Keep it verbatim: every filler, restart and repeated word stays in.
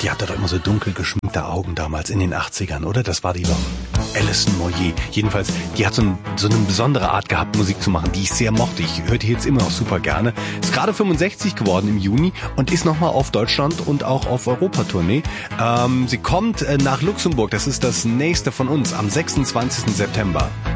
Die hatte doch immer so dunkel geschminkte Augen damals in den achtzigern, oder? Das war die doch. Alison Moyet. Jedenfalls, die hat so, ein, so eine besondere Art gehabt, Musik zu machen, die ich sehr mochte. Ich höre die jetzt immer noch super gerne. Ist gerade fünfundsechzig geworden im Juni und ist nochmal auf Deutschland und auch auf Europatournee. Ähm, sie kommt äh, nach Luxemburg, das ist das nächste von uns, am sechsundzwanzigsten September.